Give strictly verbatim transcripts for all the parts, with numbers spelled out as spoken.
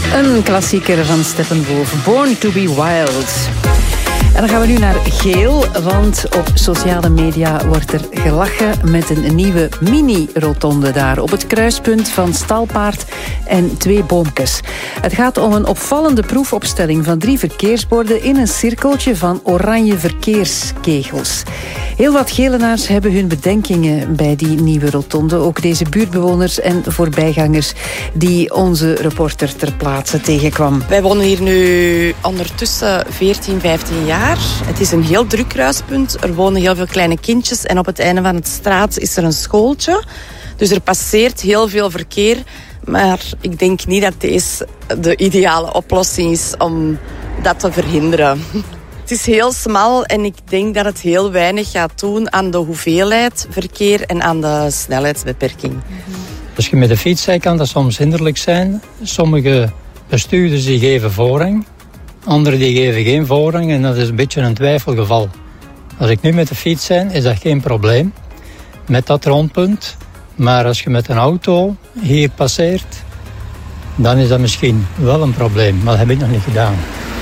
Een klassieker van Steppenwolf, Born to be Wild. En dan gaan we nu naar Geel, want op sociale media wordt er gelachen met een nieuwe mini-rotonde daar op het kruispunt van Stalpaard en Twee Boomkes. Het gaat om een opvallende proefopstelling van drie verkeersborden in een cirkeltje van oranje verkeerskegels. Heel wat Gelenaars hebben hun bedenkingen bij die nieuwe rotonde. Ook deze buurtbewoners en voorbijgangers die onze reporter ter plaatse tegenkwam. Wij wonen hier nu ondertussen veertien, vijftien jaar. Het is een heel druk kruispunt. Er wonen heel veel kleine kindjes en op het einde van de straat is er een schooltje. Dus er passeert heel veel verkeer. Maar ik denk niet dat deze de ideale oplossing is om dat te verhinderen. Het is heel smal en ik denk dat het heel weinig gaat doen aan de hoeveelheid verkeer en aan de snelheidsbeperking. Als je met de fiets rijdt, kan dat soms hinderlijk zijn. Sommige bestuurders die geven voorrang, anderen die geven geen voorrang en dat is een beetje een twijfelgeval. Als ik nu met de fiets rijd, is dat geen probleem met dat rondpunt. Maar als je met een auto hier passeert, dan is dat misschien wel een probleem. Maar dat heb ik nog niet gedaan.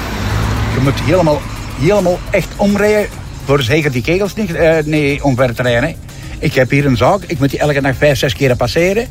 Je moet helemaal... helemaal echt omrijden, voor zeker die kegels niet, uh, nee, omver te rijden. Hè. Ik heb hier een zaak, ik moet die elke dag vijf, zes keer passeren.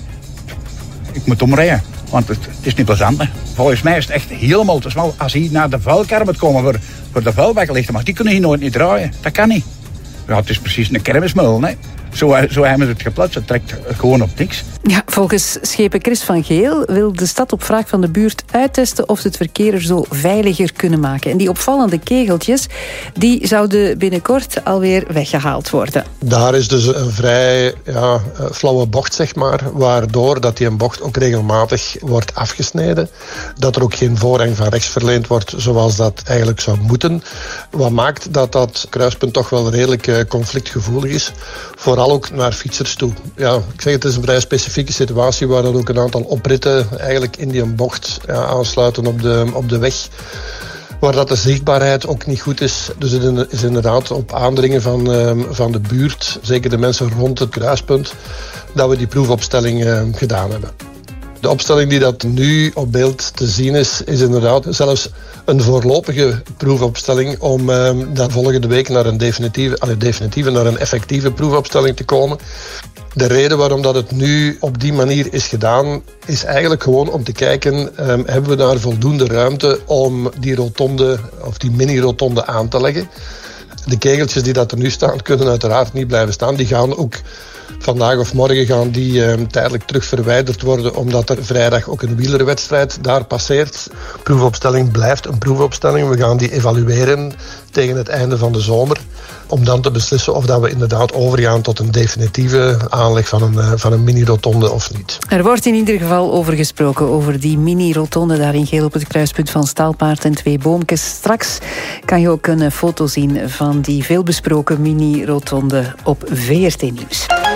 Ik moet omrijden, want het, het is niet plezant. Hè. Volgens mij is het echt helemaal te smal. Als hier naar de vuilkar moet komen voor, voor de vuilbakken ligt, maar die kunnen hier nooit niet draaien. Dat kan niet. Ja, het is precies een kermismeul, hè. Zo, zo hebben ze het geplaatst. Het trekt gewoon op niks. Ja, volgens schepen Chris van Geel wil de stad op vraag van de buurt uittesten of ze het verkeer er zo veiliger kunnen maken. En die opvallende kegeltjes, die zouden binnenkort alweer weggehaald worden. Daar is dus een vrij ja, flauwe bocht, zeg maar, waardoor dat die een bocht ook regelmatig wordt afgesneden. Dat er ook geen voorrang van rechts verleend wordt zoals dat eigenlijk zou moeten. Wat maakt dat dat kruispunt toch wel redelijk conflictgevoelig is. Vooral ook naar fietsers toe. Ja, ik zeg, het is een vrij specifieke situatie waar dan ook een aantal opritten eigenlijk in die bocht ja, aansluiten op de, op de weg. Waar dat de zichtbaarheid ook niet goed is. Dus het is inderdaad op aandringen van, uh, van de buurt, zeker de mensen rond het kruispunt, dat we die proefopstelling uh, gedaan hebben. De opstelling die dat nu op beeld te zien is, is inderdaad zelfs een voorlopige proefopstelling om uh, dan volgende week naar een definitieve, allee, definitieve, naar een effectieve proefopstelling te komen. De reden waarom dat het nu op die manier is gedaan, is eigenlijk gewoon om te kijken, um, hebben we daar voldoende ruimte om die rotonde of die mini-rotonde aan te leggen. De kegeltjes die dat er nu staan, kunnen uiteraard niet blijven staan. Die gaan ook vandaag of morgen gaan die uh, tijdelijk terug verwijderd worden, omdat er vrijdag ook een wielerwedstrijd daar passeert. Proefopstelling blijft een proefopstelling. We gaan die evalueren tegen het einde van de zomer, om dan te beslissen of dat we inderdaad overgaan tot een definitieve aanleg van een, uh, van een mini-rotonde of niet. Er wordt in ieder geval over gesproken, over die mini-rotonde daar in Geel op het kruispunt van Stalpaard en Twee Boomkes. Straks kan je ook een foto zien van die veelbesproken mini-rotonde op V R T Nieuws.